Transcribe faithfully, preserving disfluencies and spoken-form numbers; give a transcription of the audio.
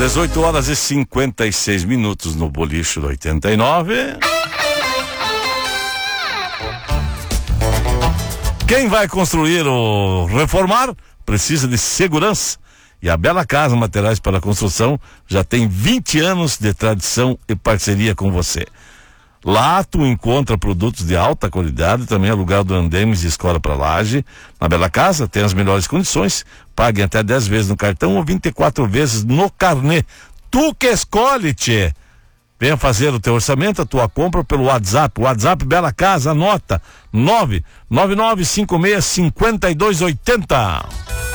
dezoito horas e cinquenta e seis minutos no Bolicho do oitenta e nove. Quem vai construir ou reformar precisa de segurança. E a Bela Casa Materiais para Construção já tem vinte anos de tradição e parceria com você. Lá tu encontra produtos de alta qualidade, também alugado andames de escola para laje. Na Bela Casa tem as melhores condições, pague até dez vezes no cartão ou vinte e quatro vezes no carnê. Tu que escolhe, tchê. Venha fazer o teu orçamento, a tua compra pelo WhatsApp. WhatsApp Bela Casa, anota nove nove nove cinco seis cinco dois oito zero.